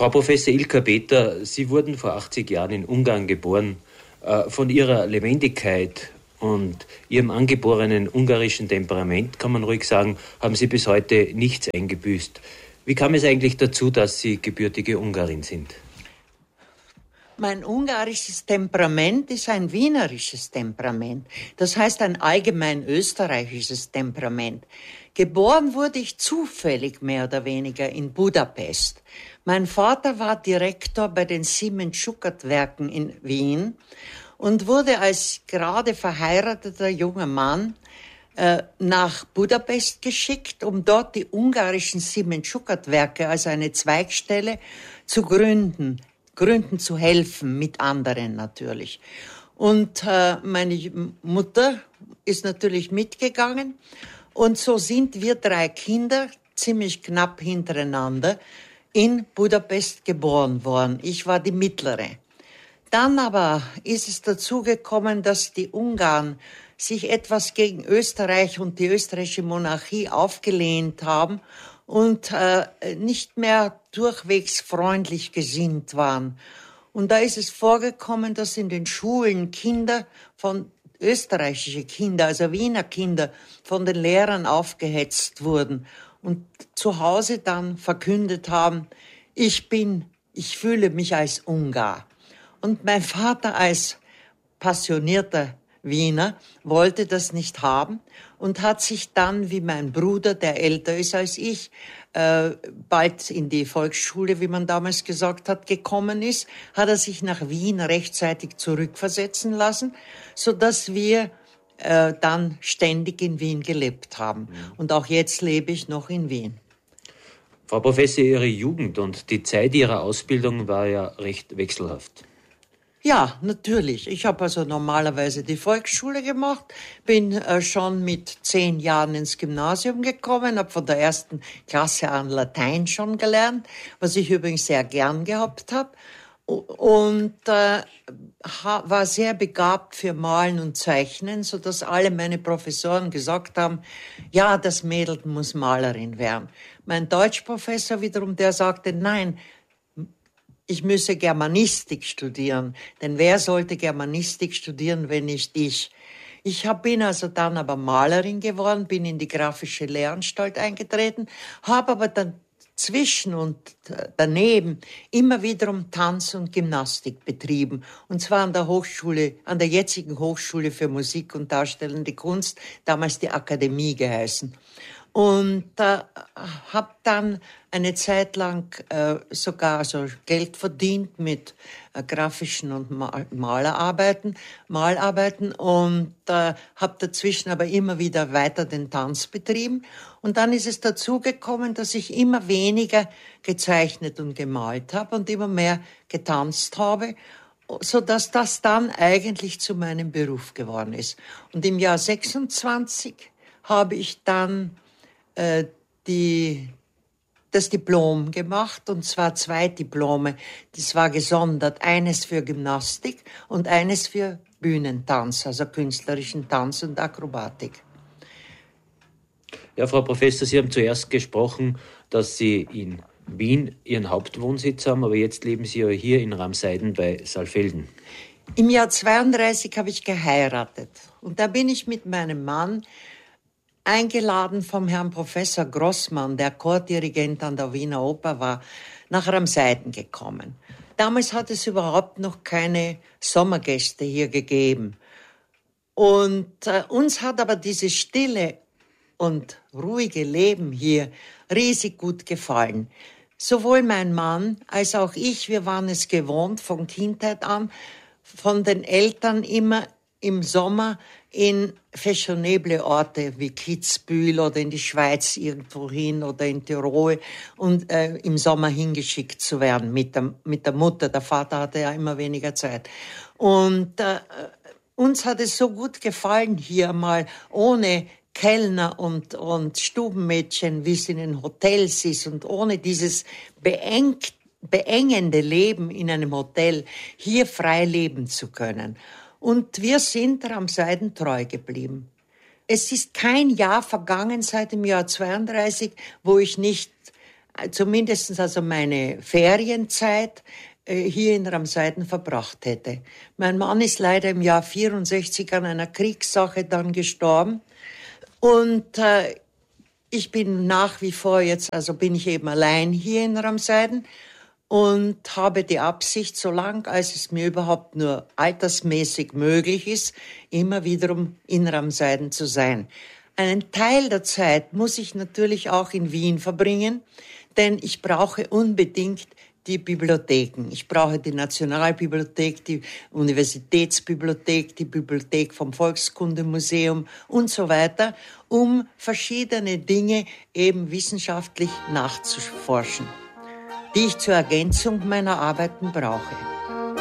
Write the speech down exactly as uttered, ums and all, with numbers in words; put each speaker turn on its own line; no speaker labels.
Frau Professor Ilka Peter, Sie wurden vor achtzig Jahren in Ungarn geboren. Von Ihrer Lebendigkeit und Ihrem angeborenen ungarischen Temperament, kann man ruhig sagen, haben Sie bis heute nichts eingebüßt. Wie kam es eigentlich dazu, dass Sie gebürtige Ungarin sind?
Mein ungarisches Temperament ist ein wienerisches Temperament. Das heißt ein allgemein österreichisches Temperament. Geboren wurde ich zufällig mehr oder weniger in Budapest. Mein Vater war Direktor bei den Siemens-Schuckert-Werken in Wien und wurde als gerade verheirateter junger Mann äh, nach Budapest geschickt, um dort die ungarischen Siemens-Schuckert-Werke als eine Zweigstelle zu gründen, gründen zu helfen, mit anderen natürlich. Und äh, meine Mutter ist natürlich mitgegangen. Und so sind wir drei Kinder ziemlich knapp hintereinander in Budapest geboren worden. Ich war die Mittlere. Dann aber ist es dazu gekommen, dass die Ungarn sich etwas gegen Österreich und die österreichische Monarchie aufgelehnt haben und äh, nicht mehr durchwegs freundlich gesinnt waren. Und da ist es vorgekommen, dass in den Schulen Kinder von österreichische Kinder, also Wiener Kinder, von den Lehrern aufgehetzt wurden und zu Hause dann verkündet haben, ich bin, ich fühle mich als Ungar. Und mein Vater als passionierter Wiener wollte das nicht haben und hat sich dann, wie mein Bruder, der älter ist als ich, äh, bald in die Volksschule, wie man damals gesagt hat, gekommen ist, hat er sich nach Wien rechtzeitig zurückversetzen lassen, so dass wir äh, dann ständig in Wien gelebt haben. Und auch jetzt lebe ich noch in Wien.
Frau Professor, Ihre Jugend und die Zeit Ihrer Ausbildung war ja recht wechselhaft.
Ja, natürlich. Ich habe also normalerweise die Volksschule gemacht, bin äh, schon mit zehn Jahren ins Gymnasium gekommen, habe von der ersten Klasse an Latein schon gelernt, was ich übrigens sehr gern gehabt habe. Und äh, war sehr begabt für Malen und Zeichnen, so dass alle meine Professoren gesagt haben, ja, das Mädel muss Malerin werden. Mein Deutschprofessor wiederum, der sagte, nein, ich müsse Germanistik studieren, denn wer sollte Germanistik studieren, wenn nicht ich? Ich hab, bin also dann aber Malerin geworden, bin in die grafische Lehranstalt eingetreten, habe aber dann zwischen und daneben immer wiederum Tanz und Gymnastik betrieben. Und zwar an der Hochschule, an der jetzigen Hochschule für Musik und Darstellende Kunst, damals die Akademie geheißen. Und äh, habe dann eine Zeit lang äh, sogar so Geld verdient mit äh, grafischen und Mal- Malerarbeiten, Malarbeiten und äh, habe dazwischen aber immer wieder weiter den Tanz betrieben. Und dann ist es dazu gekommen, dass ich immer weniger gezeichnet und gemalt habe und immer mehr getanzt habe, so dass das dann eigentlich zu meinem Beruf geworden ist. Und im Jahr sechsundzwanzig habe ich dann äh, die das Diplom gemacht, und zwar zwei Diplome. Das war gesondert, eines für Gymnastik und eines für Bühnentanz, also künstlerischen Tanz und Akrobatik.
Ja, Frau Professor, Sie haben zuerst gesprochen, dass Sie in Wien Ihren Hauptwohnsitz haben, aber jetzt leben Sie ja hier in Ramseiden bei Saalfelden.
Im Jahr zweiunddreißig habe ich geheiratet und da bin ich mit meinem Mann eingeladen vom Herrn Professor Grossmann, der Chordirigent an der Wiener Oper war, nach Ramseiden gekommen. Damals hat es überhaupt noch keine Sommergäste hier gegeben. Und äh, uns hat aber diese stille und ruhige Leben hier riesig gut gefallen. Sowohl mein Mann als auch ich, wir waren es gewohnt von Kindheit an, von den Eltern immer im Sommer in fashionable Orte wie Kitzbühel oder in die Schweiz irgendwo hin oder in Tirol und äh, im Sommer hingeschickt zu werden mit der, mit der Mutter. Der Vater hatte ja immer weniger Zeit. Und äh, uns hat es so gut gefallen, hier mal ohne Kellner und, und Stubenmädchen, wie es in den Hotels ist, und ohne dieses beengt, beengende Leben in einem Hotel, hier frei leben zu können. Und wir sind Ramseiden treu geblieben. Es ist kein Jahr vergangen seit dem Jahr zweiunddreißig, wo ich nicht zumindest also meine Ferienzeit hier in Ramseiden verbracht hätte. Mein Mann ist leider im Jahr vierundsechzig an einer Kriegssache dann gestorben und äh, ich bin nach wie vor jetzt, also bin ich eben allein hier in Ramseiden und habe die Absicht, solange als es mir überhaupt nur altersmäßig möglich ist, immer wiederum in Ramseiden zu sein. Einen Teil der Zeit muss ich natürlich auch in Wien verbringen, denn ich brauche unbedingt die Bibliotheken. Ich brauche die Nationalbibliothek, die Universitätsbibliothek, die Bibliothek vom Volkskundemuseum und so weiter, um verschiedene Dinge eben wissenschaftlich nachzuforschen, die ich zur Ergänzung meiner Arbeiten brauche.